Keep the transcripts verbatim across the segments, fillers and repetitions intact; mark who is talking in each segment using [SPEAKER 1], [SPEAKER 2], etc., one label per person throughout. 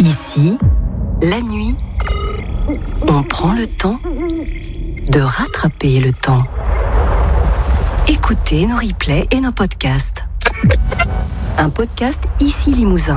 [SPEAKER 1] Ici, la nuit, on prend le temps de rattraper le temps. Écoutez nos replays et nos podcasts. Un podcast Ici Limousin.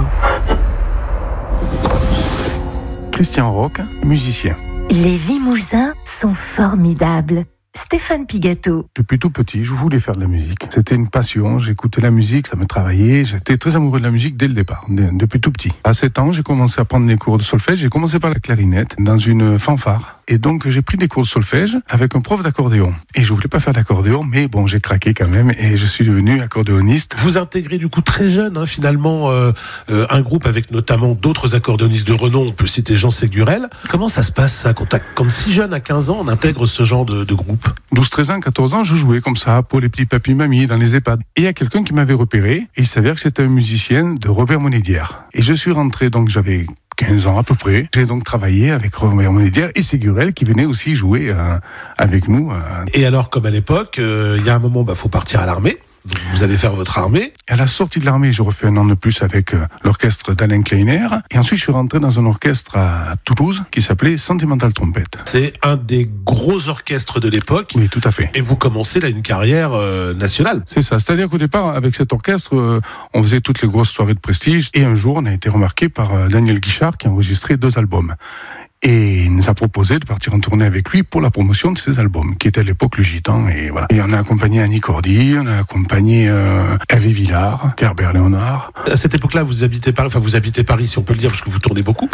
[SPEAKER 2] Christian Roch, musicien.
[SPEAKER 3] Les Limousins sont formidables. Stéphane Pigato.
[SPEAKER 2] Depuis tout petit, je voulais faire de la musique. C'était une passion, j'écoutais la musique, ça me travaillait. J'étais très amoureux de la musique dès le départ, depuis tout petit. À sept ans, j'ai commencé à prendre des cours de solfège. J'ai commencé par la clarinette, dans une fanfare. Et donc, j'ai pris des cours de solfège avec un prof d'accordéon. Et je voulais pas faire d'accordéon, mais bon, j'ai craqué quand même et je suis devenu accordéoniste.
[SPEAKER 4] Vous intégrez du coup très jeune, hein, finalement, euh, euh, un groupe avec notamment d'autres accordéonistes de renom. On peut citer Jean Ségurel. Comment ça se passe, ça, quand, quand si jeune, à quinze ans, on intègre ce genre de, de groupe?
[SPEAKER 2] douze, treize ans, quatorze ans, je jouais comme ça pour les petits papis mamies dans les EHPAD. Et il y a quelqu'un qui m'avait repéré, et il s'avère que c'était un musicien de Robert Monédière. Et je suis rentré, donc j'avais quinze ans à peu près. J'ai donc travaillé avec Robert Monédière et Ségurel qui venait aussi jouer euh, avec nous. Euh.
[SPEAKER 4] Et alors, comme à l'époque, il euh, y a un moment, bah, faut partir à l'armée. Donc vous allez faire votre armée.
[SPEAKER 2] À la sortie de l'armée, je refais un an de plus avec euh, l'orchestre d'Alain Kleiner. Et ensuite, je suis rentré dans un orchestre à Toulouse qui s'appelait Sentimental Trompette.
[SPEAKER 4] C'est un des gros orchestres de l'époque.
[SPEAKER 2] Oui, tout à fait.
[SPEAKER 4] Et vous commencez là une carrière euh, nationale.
[SPEAKER 2] C'est ça. C'est-à-dire qu'au départ, avec cet orchestre, euh, on faisait toutes les grosses soirées de prestige. Et un jour, on a été remarqué par euh, Daniel Guichard qui a enregistré deux albums. Et il nous a proposé de partir en tournée avec lui pour la promotion de ses albums, qui était à l'époque Le Gitan, et voilà. Et on a accompagné Annie Cordy, on a accompagné euh, Hervé Villard, Herbert Léonard.
[SPEAKER 4] À cette époque-là, vous habitez Paris, enfin vous habitez Paris, si on peut le dire, parce que vous tournez beaucoup.